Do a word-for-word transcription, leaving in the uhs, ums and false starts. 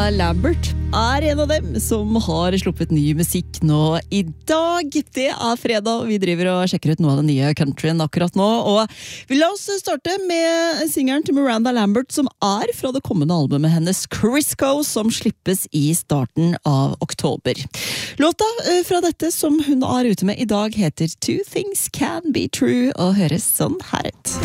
Lambert er en av dem som har sluppet ny musikk nå i dag. Det er fredag, og vi driver og sjekker ut noe av den nye countryen akkurat nå. Og vi la oss starte med singeren til Miranda Lambert, som er fra det kommende albumet hennes Crisco, som slippes i starten av oktober. Låta fra dette som hun er ute med i dag heter Two Things Can Be True, og høres sånn her ut.